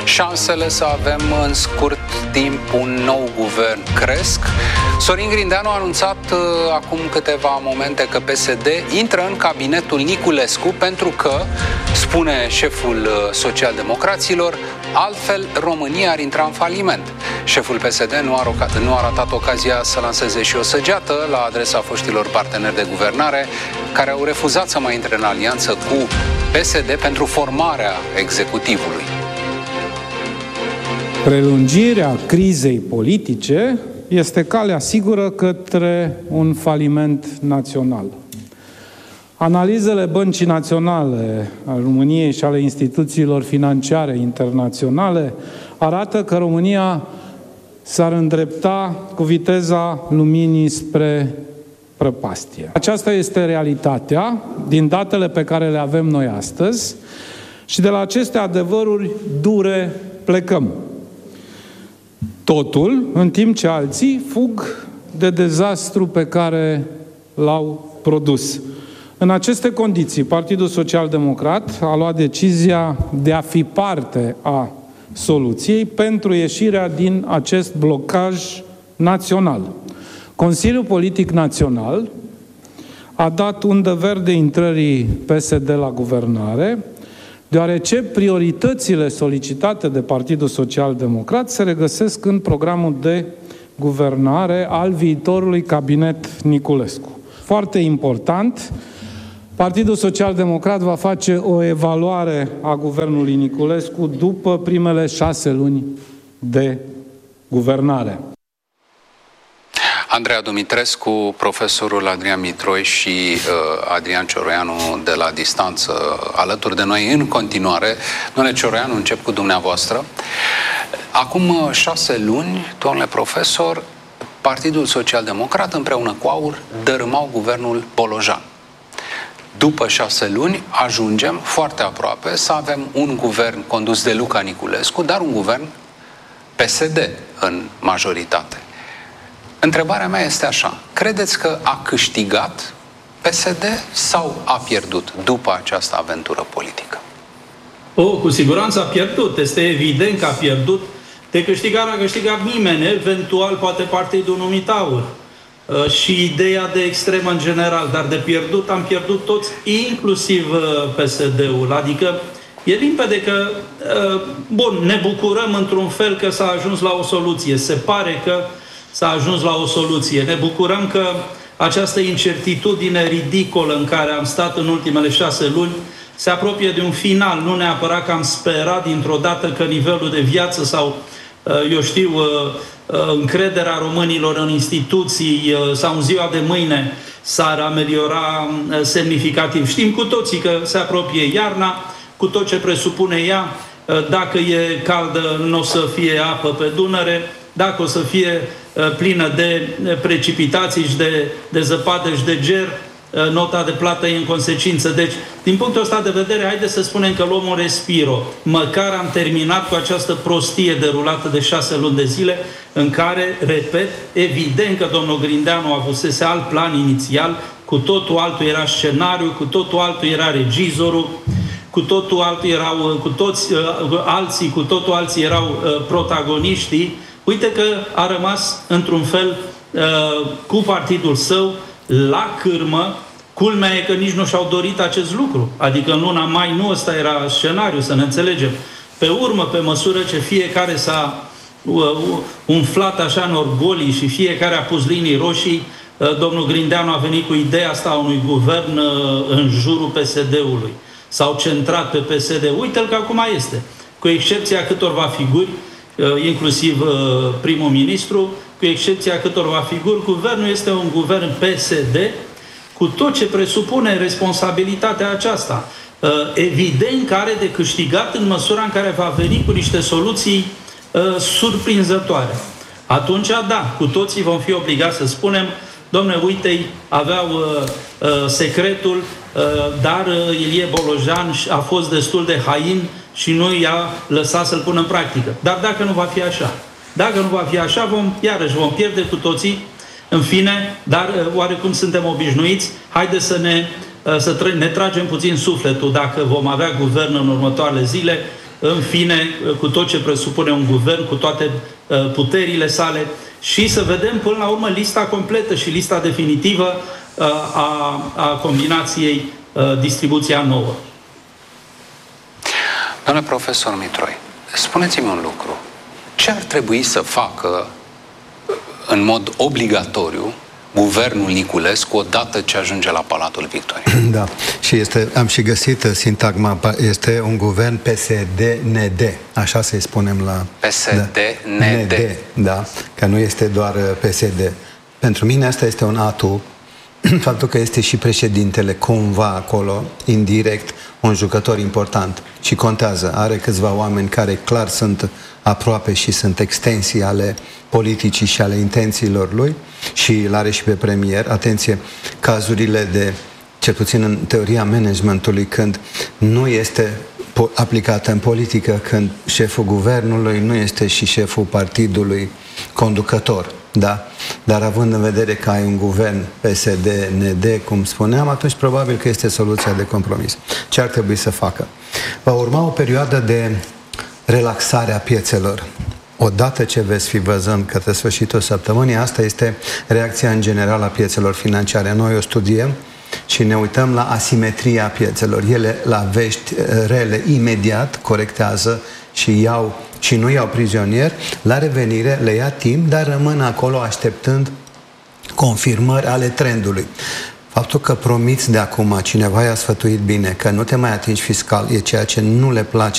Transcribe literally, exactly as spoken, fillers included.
Șansele să avem în scurt timp un nou guvern cresc. Sorin Grindeanu a anunțat uh, acum câteva momente că P S D intră în cabinetul Niculescu pentru că, spune șeful uh, socialdemocraților, altfel România ar intra în faliment. Șeful P S D nu a, rocat, nu a ratat ocazia să lanseze și o săgeată la adresa foștilor parteneri de guvernare care au refuzat să mai intre în alianță cu P S D pentru formarea executivului. Prelungirea crizei politice este calea sigură către un faliment național. Analizele Băncii Naționale a României și ale instituțiilor financiare internaționale arată că România s-ar îndrepta cu viteza luminii spre prăpastie. Aceasta este realitatea din datele pe care le avem noi astăzi și de la aceste adevăruri dure plecăm. Totul, în timp ce alții fug de dezastru pe care l-au produs. În aceste condiții, Partidul Social-Democrat a luat decizia de a fi parte a soluției pentru ieșirea din acest blocaj național. Consiliul Politic Național a dat undă verde intrării P S D la guvernare, deoarece prioritățile solicitate de Partidul Social-Democrat se regăsesc în programul de guvernare al viitorului cabinet Niculescu. Foarte important, Partidul Social-Democrat va face o evaluare a guvernului Niculescu după primele șase luni de guvernare. Andreea Dumitrescu, profesorul Adrian Mitroi și uh, Adrian Cioroianu de la distanță alături de noi în continuare. Domnule Cioroianu, încep cu dumneavoastră. Acum uh, șase luni, domnule profesor, Partidul Social-Democrat împreună cu AUR dărâmau guvernul Bolojan. După șase luni ajungem foarte aproape să avem un guvern condus de Luca Niculescu, dar un guvern P S D în majoritate. Întrebarea mea este așa, credeți că a câștigat P S D sau a pierdut după această aventură politică? O, cu siguranță a pierdut, este evident că a pierdut. De câștigat a câștigat nimeni, eventual poate partidul numit AUR uh, și ideea de extremă în general, dar de pierdut am pierdut toți, inclusiv uh, P S D-ul, adică e limpede că, uh, bun, ne bucurăm într-un fel că s-a ajuns la o soluție, se pare că s-a ajuns la o soluție. Ne bucurăm că această incertitudine ridicolă în care am stat în ultimele șase luni se apropie de un final. Nu neapărat că am sperat dintr-o dată că nivelul de viață sau, eu știu, încrederea românilor în instituții sau în ziua de mâine s-ar ameliora semnificativ. Știm cu toții că se apropie iarna, cu tot ce presupune ea. Dacă e caldă, nu o să fie apă pe Dunăre. Dacă o să fie plină de precipitații și de, de zăpadă și de ger, nota de plată e în consecință. Deci, din punctul ăsta de vedere, haideți să spunem că luăm un respiro. Măcar am terminat cu această prostie derulată de șase luni de zile, în care, repet, evident că domnul Grindeanu avusese alt plan inițial, cu totul altul era scenariu, cu totul altul era regizorul, cu totul altul erau, cu toți uh, alții, cu totul alții erau uh, protagoniștii. Uite că a rămas, într-un fel, uh, cu partidul său, la cârmă. Culmea e că nici nu și-au dorit acest lucru. Adică în luna mai nu ăsta era scenariu, să ne înțelegem. Pe urmă, pe măsură ce fiecare s-a uh, umflat așa în orgolii și fiecare a pus linii roșii, uh, domnul Grindeanu a venit cu ideea asta a unui guvern uh, în jurul P S D-ului. S-au centrat pe P S D. Uite-l că acum este. Cu excepția câtorva figuri, inclusiv primul ministru, cu excepția câtorva figuri, guvernul este un guvern P S D cu tot ce presupune responsabilitatea aceasta. Evident că are de câștigat în măsura în care va veni cu niște soluții surprinzătoare. Atunci, da, cu toții vom fi obligați să spunem, dom'le, uite, aveau uh, uh, secretul, uh, dar uh, Ilie Bolojan a fost destul de hain și nu i-a lăsat să-l pună în practică. Dar dacă nu va fi așa, dacă nu va fi așa, vom, iarăși vom pierde cu toții. În fine, dar uh, oarecum suntem obișnuiți, haide să ne, uh, să ne tragem puțin sufletul dacă vom avea guvern în următoarele zile. în fine, cu tot ce presupune un guvern, cu toate puterile sale, și să vedem până la urmă lista completă și lista definitivă a, a combinației distribuția nouă. Doamne profesor Mitroi, spuneți-mi un lucru. Ce ar trebui să facă în mod obligatoriu guvernul Niculescu odată ce ajunge la Palatul Victoriei? Da, și este, am și găsit sintagma, este un guvern P S D N D, așa să-i spunem la... P S D N D. Da, că nu este doar P S D. Pentru mine asta este un atu, faptul că este și președintele cumva acolo, indirect, un jucător important și contează. Are câțiva oameni care clar sunt aproape și sunt extensii ale politicii și ale intențiilor lui și îl are și pe premier. Atenție, cazurile de, cel puțin în teoria managementului, când nu este aplicată în politică, când șeful guvernului nu este și șeful partidului conducător. Da? Dar având în vedere că ai un guvern P S D N D, cum spuneam, atunci probabil că este soluția de compromis. Ce ar trebui să facă? Va urma o perioadă de relaxare a piețelor. Odată ce veți fi văzând către sfârșitul săptămânii, asta este reacția în general a piețelor financiare. Noi o studiem și ne uităm la asimetria piețelor. Ele, la vești rele, imediat corectează și iau și nu iau prizonieri, la revenire le ia timp, dar rămân acolo așteptând confirmări ale trendului. Faptul că promiți de acum, cineva i-a sfătuit bine, că nu te mai atingi fiscal, e ceea ce nu le place